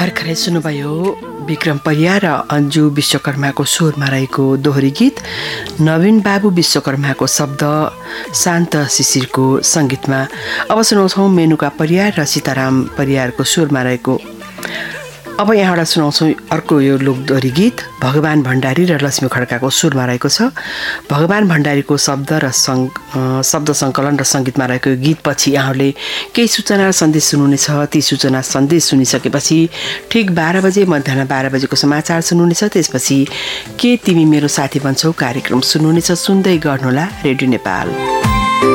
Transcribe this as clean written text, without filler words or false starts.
भर्खरै सुन्नुभयो विक्रम परिया र अन्जु विश्वकर्माको स्वरमा रहेको दोहोरी गीत, नवीन बाबु विश्वकर्माको शब्द, शान्त शिशिरको सङ्गीतमा। अब सुनाउँछौँ मेनुका परियार र सीताराम परियारको स्वरमा रहेको। अब यहाँबाट सुनाउँछौँ अर्को यो लोकदोहोरी गीत भगवान भण्डारी र लक्ष्मी खड्काको स्वरमा रहेको छ। भगवान भण्डारीको शब्द सङ्कलन र सङ्गीतमा रहेको यो गीतपछि यहाँहरूले केही सूचना र सन्देश सुन्नुहुनेछ। ती सूचना सन्देश सुनिसकेपछि ठिक 12 बजे मध्याह 12 बजेको समाचार सुन्नुहुनेछ। त्यसपछि के तिमी मेरो साथी बन्छौ कार्यक्रम सुन्नुहुनेछ। सुन्दै गर्नुहोला रेडियो नेपाल।